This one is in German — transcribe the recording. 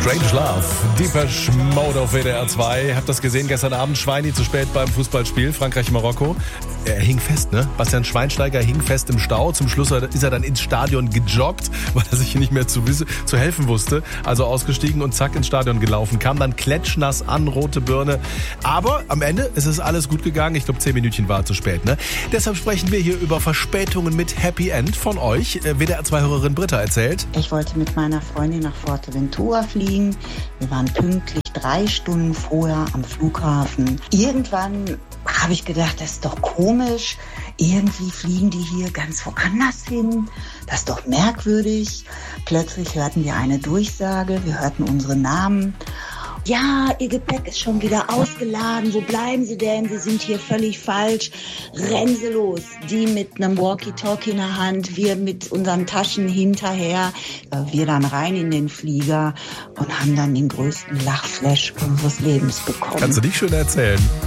Strange Love, Depeche Mode auf WDR 2. Habt das gesehen gestern Abend? Schweini zu spät beim Fußballspiel, Frankreich-Marokko. Er hing fest, ne? Bastian Schweinsteiger hing fest im Stau. Zum Schluss ist er dann ins Stadion gejoggt, weil er sich nicht mehr zu helfen wusste. Also ausgestiegen und zack ins Stadion gelaufen. Kam dann klatschnass an, rote Birne. Aber am Ende ist es alles gut gegangen. Ich glaube, 10 Minütchen war zu spät, ne? Deshalb sprechen wir hier über Verspätungen mit Happy End von euch. WDR 2-Hörerin Britta erzählt. Ich wollte mit meiner Freundin nach Fuerteventura fliegen. Wir waren pünktlich 3 Stunden vorher am Flughafen. Irgendwann habe ich gedacht, das ist doch komisch. Irgendwie fliegen die hier ganz woanders hin. Das ist doch merkwürdig. Plötzlich hörten wir eine Durchsage. Wir hörten unsere Namen. Ja, Ihr Gepäck ist schon wieder ausgeladen. Wo bleiben Sie denn? Sie sind hier völlig falsch. Rennen Sie los. Die mit einem Walkie-Talkie in der Hand, wir mit unseren Taschen hinterher. Wir dann rein in den Flieger und haben dann den größten Lachflash unseres Lebens bekommen. Kannst du nicht schön erzählen?